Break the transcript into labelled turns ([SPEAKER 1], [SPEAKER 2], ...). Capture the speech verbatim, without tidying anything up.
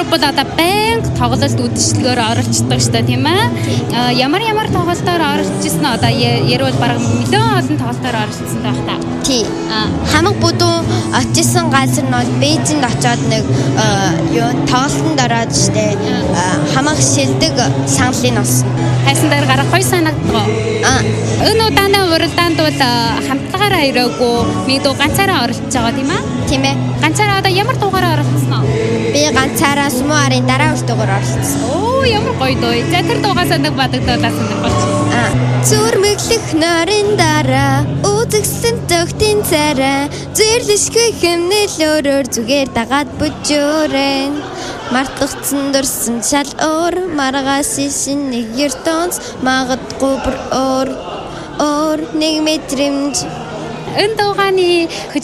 [SPEAKER 1] бол одоо байнга тоглолт үдшилгээр оролцдог шүү дээ тийм ээ. Ямар ямар тоглолтоор оролцсон нь одоо ярил баг нэлээд олон тоглолтоор оролцсон байх та.
[SPEAKER 2] Тий. Хамаг бүдүүн очисон газар нь бол Бээжинд очоод нэг юу тоглолтод ороод штэ хамаг шилдэг саналын олсон.
[SPEAKER 1] Хайсан дээр гарах гоё санагддаг.
[SPEAKER 2] Аа.
[SPEAKER 1] Энэ удааны уралдаанд бол хамтлагаараа ирээгүй мэдүү ганцаараа оролцож байгаа тийм ээ.
[SPEAKER 2] Тийм ээ.
[SPEAKER 1] Ганцаараа одоо ямар дуугаараа оролцсон уу?
[SPEAKER 2] Би ганцаараа Сүмүарын дараа үлдээгүүр оролцсон.
[SPEAKER 1] Оо ямар гоё дуу. За тэр дуугаас нэг бадагдуулаад сонирхолч.
[SPEAKER 2] Аа. Зүрмэглэх нарын дараа үзэгсэн төгтийн царай зэрлэшгүй хэмнэл өөрөөр зүгээр дагаад бүжөөрэн мартлагдсан дурсан шал уур маргаас шин нэг ертөнц магадгүй бүр уур уур нэг мэдрэмж.
[SPEAKER 1] Энэ дуугааны